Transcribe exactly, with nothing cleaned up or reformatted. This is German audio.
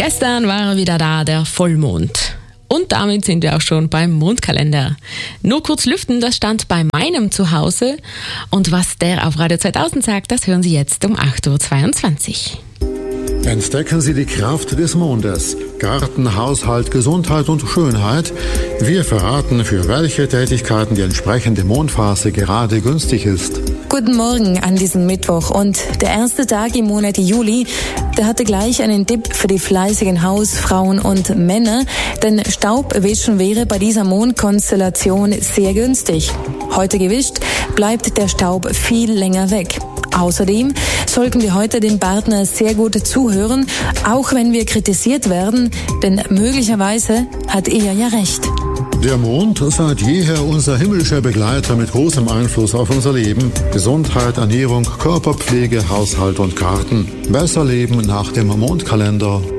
Gestern war er wieder da, der Vollmond. Und damit sind wir auch schon beim Mondkalender. Nur kurz lüften, das stand bei meinem Zuhause. Und was der auf Radio zweitausend sagt, das hören Sie jetzt um acht Uhr zweiundzwanzig. Entdecken Sie die Kraft des Mondes. Garten, Haushalt, Gesundheit und Schönheit. Wir verraten, für welche Tätigkeiten die entsprechende Mondphase gerade günstig ist. Guten Morgen an diesem Mittwoch. Und der erste Tag im Monat Juli, der hatte gleich einen Tipp für die fleißigen Hausfrauen und Männer. Denn Staubwischen wäre bei dieser Mondkonstellation sehr günstig. Heute gewischt, bleibt der Staub viel länger weg. Außerdem sollten wir heute dem Partner sehr gut zuhören, auch wenn wir kritisiert werden, denn möglicherweise hat er ja recht. Der Mond seit jeher unser himmlischer Begleiter mit großem Einfluss auf unser Leben. Gesundheit, Ernährung, Körperpflege, Haushalt und Garten. Besser leben nach dem Mondkalender.